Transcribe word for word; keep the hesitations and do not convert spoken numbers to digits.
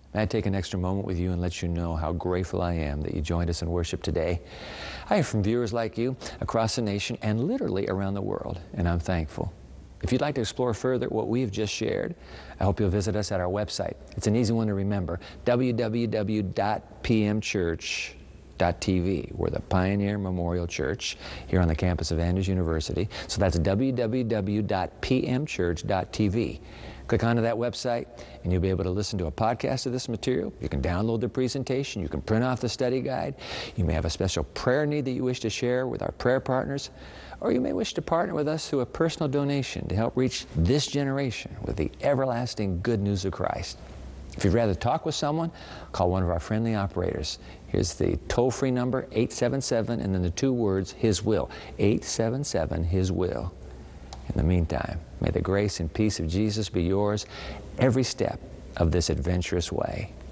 May I take an extra moment with you and let you know how grateful I am that you joined us in worship today. I hear from viewers like you across the nation and literally around the world, and I'm thankful. If you'd like to explore further what we've just shared, I hope you'll visit us at our website. It's an easy one to remember, w w w dot p m church dot t v. We're the Pioneer Memorial Church here on the campus of Andrews University. So that's w w w dot p m church dot t v. Click onto that website and you'll be able to listen to a podcast of this material. You can download the presentation. You can print off the study guide. You may have a special prayer need that you wish to share with our prayer partners, or you may wish to partner with us through a personal donation to help reach this generation with the everlasting good news of Christ. If you'd rather talk with someone, call one of our friendly operators. Here's the toll-free number, eight seven seven, and then the two words, His Will, eight seven seven, His Will. In the meantime, may the grace and peace of Jesus be yours every step of this adventurous way.